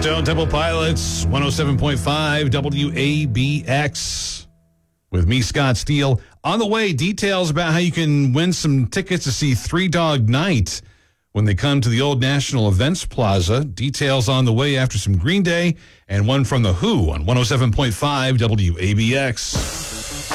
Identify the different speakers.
Speaker 1: Stone Temple Pilots, 107.5 WABX. With me, Scott Steele. On the way, details about how you can win some tickets to see Three Dog Night when they come to the Old National Events Plaza. Details on the way after some Green Day and one from The Who on 107.5 WABX.